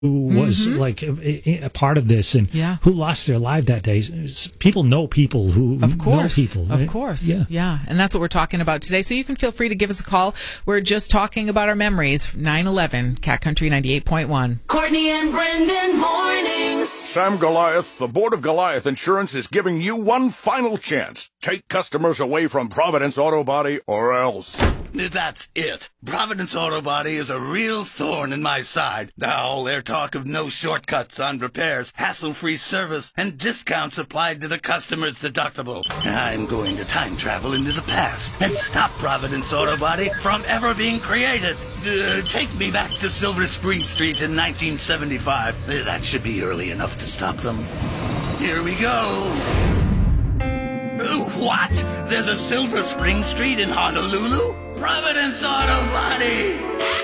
who was like a part of this and who lost their life that day. People know people who know people. Right? Of course. Yeah. And that's what we're talking about today. So you can feel free to give us a call. We're just talking about our memories. 9/11, Cat Country 98.1. Courtney and Brendan mornings. Sam Goliath, the Board of Goliath Insurance is giving you one final chance. Take customers away from Providence Auto Body or else. That's it. Providence Auto Body is a real thorn in my side. All their talk of no shortcuts on repairs, hassle-free service, and discounts applied to the customer's deductible. I'm going to time travel into the past and stop Providence Auto Body from ever being created. Take me back to Silver Spring Street in 1975. That should be early enough to stop them. Here we go. What? There's a Silver Spring Street in Honolulu? Providence Auto Body!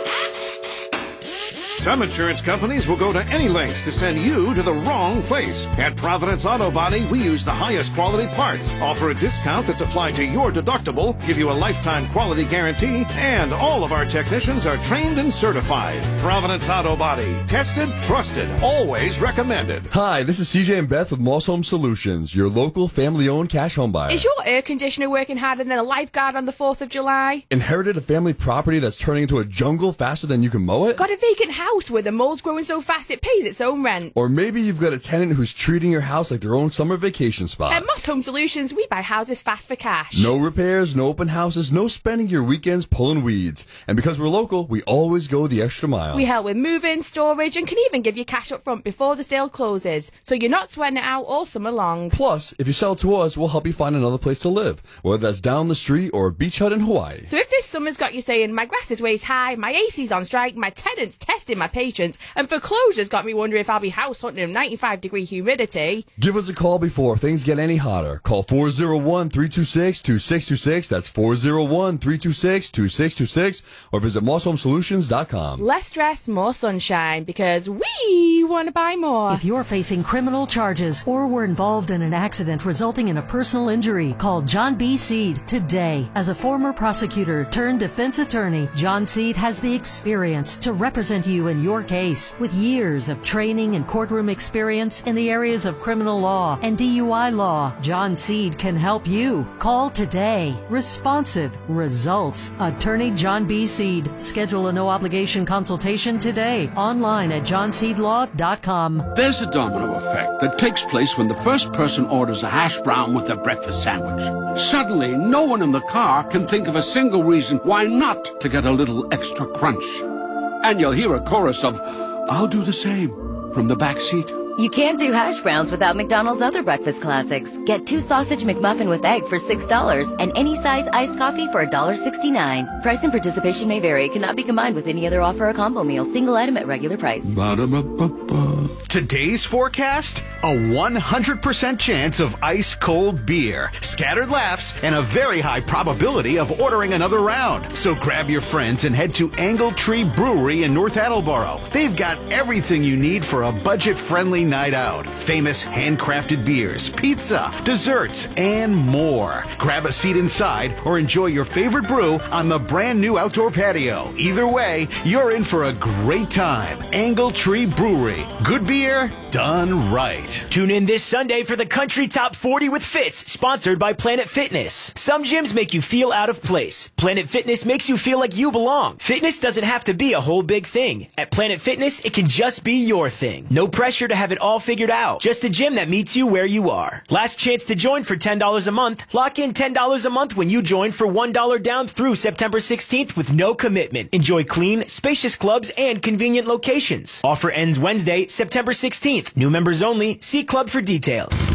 Some insurance companies will go to any lengths to send you to the wrong place. At Providence Auto Body, we use the highest quality parts, offer a discount that's applied to your deductible, give you a lifetime quality guarantee, and all of our technicians are trained and certified. Providence Auto Body. Tested, trusted, always recommended. Hi, this is CJ and Beth with Moss Home Solutions, your local family-owned cash home buyer. Is your air conditioner working harder than a lifeguard on the 4th of July? Inherited a family property that's turning into a jungle faster than you can mow it? Got a vacant house where the mold's growing so fast it pays its own rent? Or maybe you've got a tenant who's treating your house like their own summer vacation spot. At Moss Home Solutions, we buy houses fast for cash. No repairs, no open houses, no spending your weekends pulling weeds. And because we're local, we always go the extra mile. We help with move-in, storage, and can even give you cash up front before the sale closes, so you're not sweating it out all summer long. Plus, if you sell to us, we'll help you find another place to live, whether that's down the street or a beach hut in Hawaii. So if this summer's got you saying, my grass is waist high, my AC's on strike, my tenant's testing my patience, and foreclosure's got me wondering if I'll be house hunting in 95-degree humidity. Give us a call before things get any hotter. Call 401-326-2626. That's 401-326-2626. Or visit MossHomeSolutions.com. Less stress, more sunshine, because we want to buy more. If you're facing criminal charges or were involved in an accident resulting in a personal injury, call John B. Seed today. As a former prosecutor turned defense attorney, John Seed has the experience to represent you in your case. With years of training and courtroom experience in the areas of criminal law and DUI law, John Seed can help you. Call today. Responsive results. Attorney John B. Seed. Schedule a no-obligation consultation today. Online at johnseedlaw.com. There's a domino effect that takes place when the first person orders a hash brown with their breakfast sandwich. Suddenly, no one in the car can think of a single reason why not to get a little extra crunch. And you'll hear a chorus of, "I'll do the same," from the back seat. You can't do hash browns without McDonald's other breakfast classics. Get 2 sausage McMuffin with egg for $6 and any size iced coffee for $1.69. Price and participation may vary. Cannot be combined with any other offer or combo meal. Single item at regular price. Ba-da-ba-ba-ba. Today's forecast, a 100% chance of ice-cold beer, scattered laughs, and a very high probability of ordering another round. So grab your friends and head to Angle Tree Brewery in North Attleboro. They've got everything you need for a budget-friendly night out. Famous handcrafted beers, pizza, desserts, and more. Grab a seat inside or enjoy your favorite brew on the brand new outdoor patio. Either way, you're in for a great time. Angle Tree Brewery. Good beer done right. Tune in this Sunday for the Country Top 40 with Fitz, sponsored by Planet Fitness. Some gyms make you feel out of place. Planet Fitness makes you feel like you belong. Fitness doesn't have to be a whole big thing. At Planet Fitness, it can just be your thing. No pressure to have it all figured out. Just a gym that meets you where you are. Last chance to join for $10 a month. Lock in $10 a month when you join for $1 down through September 16th with no commitment. Enjoy clean, spacious clubs and convenient locations. Offer ends Wednesday, September 16th. New members only. See club for details.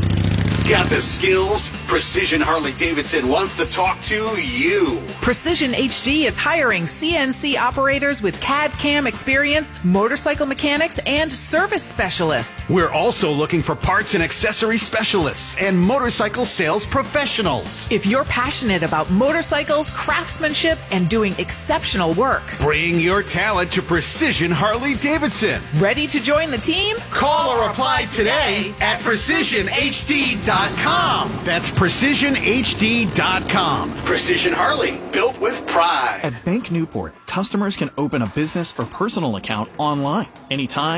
Got the skills? Precision Harley-Davidson wants to talk to you. Precision HD is hiring CNC operators with CAD/CAM experience, motorcycle mechanics, and service specialists. We're also looking for parts and accessory specialists and motorcycle sales professionals. If you're passionate about motorcycles, craftsmanship, and doing exceptional work, bring your talent to Precision Harley-Davidson. Ready to join the team? Call or apply today at precisionhd.com. PrecisionHD.com. That's PrecisionHD.com. Precision Harley, built with pride. At Bank Newport, customers can open a business or personal account online, anytime,